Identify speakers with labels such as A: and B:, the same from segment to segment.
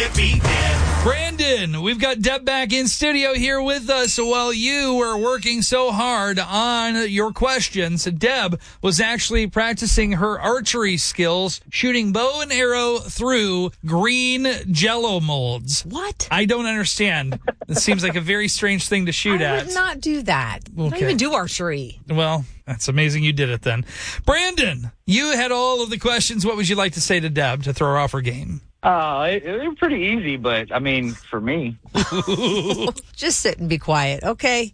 A: Can't beat Deb.
B: Brandon, we've got Deb back in studio here with us while you were working so hard on your questions. Deb was actually practicing her archery skills, shooting bow and arrow through green Jell-O molds.
C: What?
B: I don't understand. It seems like a very strange thing to shoot
C: I
B: at.
C: would not do that. I don't
B: Okay.
C: even do archery.
B: Well, that's amazing you did it then. Brandon, you had all of the questions. What would you like to say to Deb to throw her off her game?
D: It was pretty easy, but I mean, for me.
C: Just sit and be quiet, okay?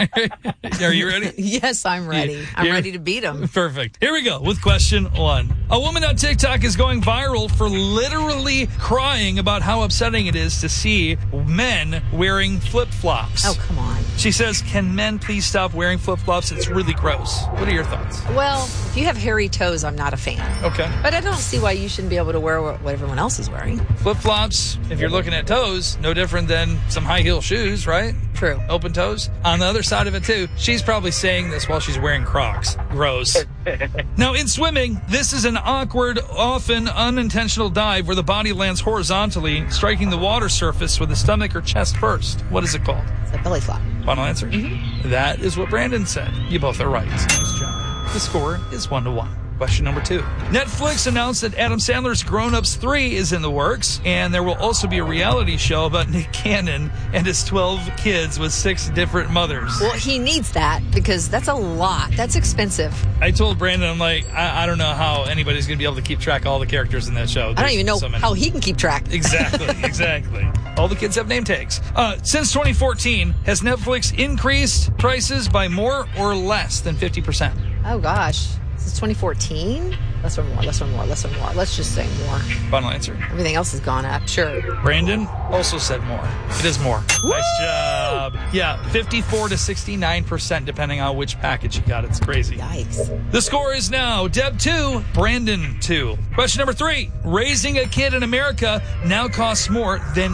B: Are you ready?
C: Yes, I'm ready. I'm ready to beat him.
B: Perfect. Here we go with question 1. A woman on TikTok is going viral for literally crying about how upsetting it is to see men wearing flip-flops.
C: Oh, come on.
B: She says, can men please stop wearing flip-flops? It's really gross. What are your thoughts?
C: Well, if you have hairy toes, I'm not a fan.
B: Okay.
C: But I don't see why you shouldn't be able to wear what everyone else is wearing.
B: Flip-flops, if you're looking at toes, no different than some high-heel shoes, right?
C: True.
B: Open toes. On the other side of it, too, she's probably saying this while she's wearing Crocs. Gross. Now, in swimming, this is an awkward, often unintentional dive where the body lands horizontally, striking the water surface with the stomach or chest first. What is it called?
C: It's a belly flop.
B: Final answer? Mm-hmm. That is what Brandon said. You both are right. Nice job. The score is 1-1. Question number 2. Netflix announced that Adam Sandler's Grown Ups 3 is in the works, and there will also be a reality show about Nick Cannon and his 12 kids with 6 different mothers.
C: Well, he needs that because that's a lot. That's expensive.
B: I told Brandon, I'm like, I don't know how anybody's going to be able to keep track of all the characters in that show.
C: I don't even know
B: so many.
C: how he can keep track.
B: Exactly. All the kids have name tags. Since 2014, has Netflix increased prices by more or less than 50%?
C: Oh, gosh. Since 2014? Less or more. Let's just say more.
B: Final answer.
C: Everything else has gone up. Sure.
B: Brandon also said more. It is more.
C: Woo!
B: Nice job. Yeah, 54 to 69% depending on which package you got. It's crazy.
C: Yikes.
B: The score is now Deb 2, Brandon 2. Question number 3. Raising a kid in America now costs more than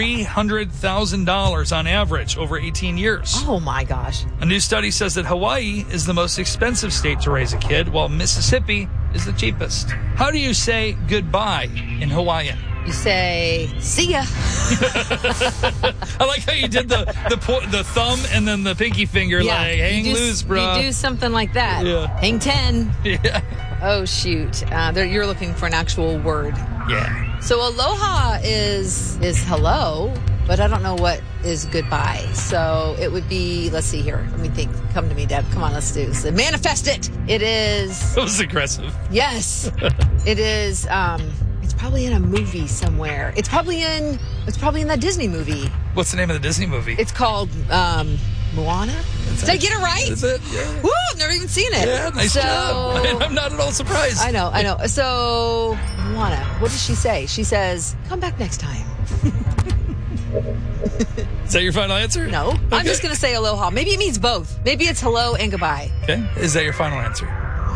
B: $300,000 on average over 18 years.
C: Oh, my gosh.
B: A new study says that Hawaii is the most expensive state to raise a kid, while Mississippi is the cheapest. How do you say goodbye in Hawaiian?
C: You say, see ya.
B: I like how you did the thumb and then the pinky finger, like, hang loose, bro.
C: You do something like that.
B: Yeah.
C: Hang 10.
B: Yeah.
C: Oh, shoot. You're looking for an actual word.
B: Yeah.
C: So aloha is hello, but I don't know what is goodbye. So it would be, let's see here. Let me think. Come to me, Deb. Come on, let's do this. Manifest it. It is.
B: That was aggressive.
C: Yes. It is. It's probably in a movie somewhere. It's probably in that Disney movie.
B: What's the name of the Disney movie?
C: It's called Moana. Did I get it right?
B: Is it? Yeah.
C: Woo! I've never even seen it.
B: Yeah, nice job. I'm not at all surprised.
C: I know. So, Moana, what does she say? She says, come back next time.
B: Is that your final answer?
C: No. Okay. I'm just going to say aloha. Maybe it means both. Maybe it's hello and goodbye.
B: Okay. Is that your final answer?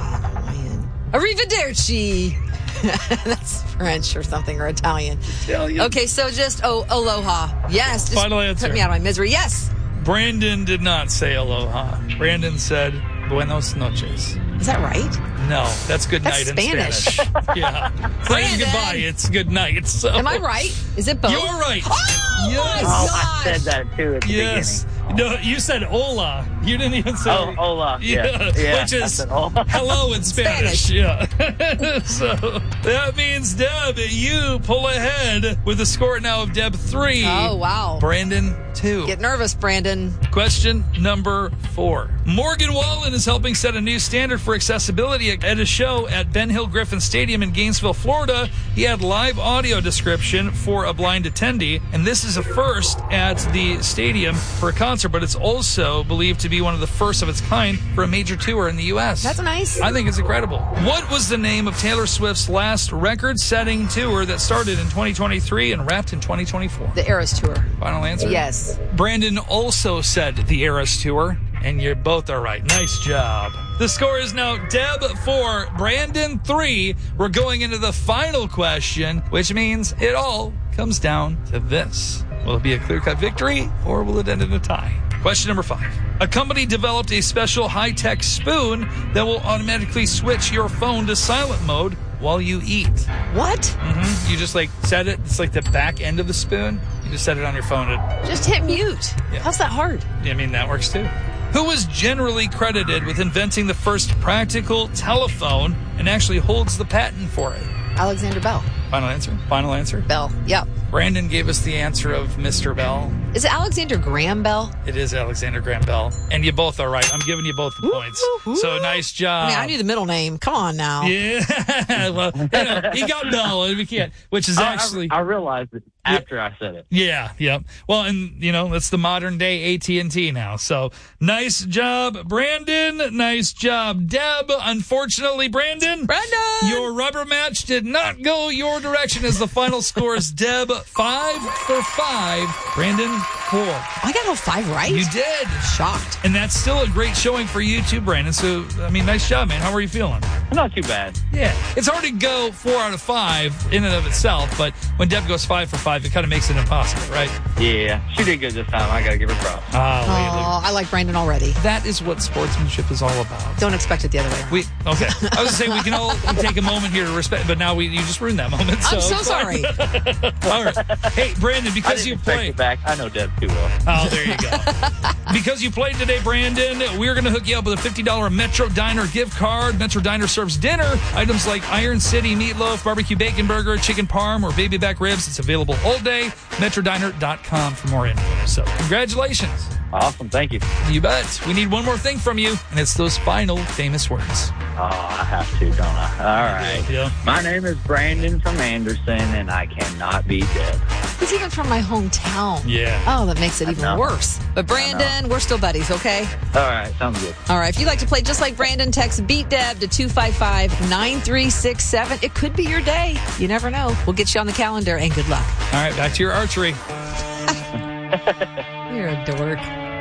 C: Arrivederci. That's French or something, or Italian. Okay, so just aloha. Yes. Just
B: final answer.
C: Put me out of my misery. Yes.
B: Brandon did not say aloha. Brandon said buenos noches.
C: Is that right?
B: No, that's good night in Spanish. Yeah. Brandon. Goodbye. It's good night. So.
C: Am I right? Is it both?
B: You're right.
C: Oh,
B: yes.
C: my gosh.
D: I said that too at the beginning.
B: No, you said hola. You didn't even say.
D: Oh, hola. Yeah.
B: Which is hello in Spanish. Yeah. So that means, Deb, you pull ahead with the score now of Deb 3.
C: Oh, wow.
B: Brandon 2.
C: Get nervous, Brandon.
B: Question number 4. Morgan Wallen is helping set a new standard for accessibility at a show at Ben Hill Griffin Stadium in Gainesville, Florida. He had live audio description for a blind attendee, and this is a first at the stadium for a concert, but it's also believed to be one of the first of its kind for a major tour in the U.S.
C: That's nice.
B: I think it's incredible. What was the name of Taylor Swift's last record-setting tour that started in 2023 and wrapped in 2024?
C: The Eras Tour.
B: Final answer?
C: Yes.
B: Brandon also said the Eras Tour, and you both are right. Nice job. The score is now Deb 4, Brandon 3. We're going into the final question, which means it all comes down to this. Will it be a clear-cut victory, or will it end in a tie? Question number 5. A company developed a special high-tech spoon that will automatically switch your phone to silent mode while you eat.
C: What?
B: You just like set it. It's like the back end of the spoon. You just set it on your phone.
C: Just hit mute.
B: Yeah.
C: How's that hard?
B: I mean, that works too. Who was generally credited with inventing the first practical telephone and actually holds the patent for it?
C: Alexander Bell.
B: Final answer? Final answer?
C: Bell. Yep.
B: Brandon gave us the answer of Mr. Bell.
C: Is it Alexander Graham Bell?
B: It is Alexander Graham Bell. And you both are right. I'm giving you both the points. So nice job.
C: I mean, I knew the middle name. Come on now.
B: Yeah. Well, he got Bell, and we can't, which is actually.
D: I realized it after I said it.
B: Yeah, yep. Well, and that's the modern day AT&T now. So nice job, Brandon. Nice job, Deb. Unfortunately, Brandon, your rubber match did not go your direction as the final score is Deb 5 for 5, Brandon 4.
C: I got all 5 right.
B: You did.
C: Shocked.
B: And that's still a great showing for you too, Brandon. So, I mean, nice job, man. How are you feeling?
D: Not too bad.
B: Yeah. It's hard to go 4 out of 5 in and of itself, but when Deb goes 5 for 5, it kind of makes it impossible, right?
D: Yeah, she did good this time. I got to give her props.
C: Oh, I like Brandon already.
B: That is what sportsmanship is all about.
C: Don't expect it the other way around.
B: Okay. I was going to say, we can all take a moment here to respect, but now you just ruined that moment.
C: I'm so sorry.
B: All right. Hey, Brandon, because you played.
D: Back. I know Deb too well.
B: Oh, there you go. Because you played today, Brandon, we're going to hook you up with a $50 Metro Diner gift card. Metro Diner serves dinner. Items like Iron City meatloaf, barbecue bacon burger, chicken parm, or baby back ribs. It's available all day. MetroDiner.com for more info. So, congratulations.
D: Awesome. Thank you.
B: You bet. We need one more thing from you, and it's those final famous words.
D: Oh, I have to, don't I? All right.
B: Yeah.
D: My name is Brandon from Anderson, and I cannot beat Deb.
C: He's even from my hometown.
B: Yeah.
C: Oh, that makes it even worse. But Brandon, we're still buddies, okay?
D: All right. Sounds good.
C: All right. If you'd like to play just like Brandon, text Beat Deb to 255-9367. It could be your day. You never know. We'll get you on the calendar, and good luck.
B: All right. Back to your archery.
C: You're a dork.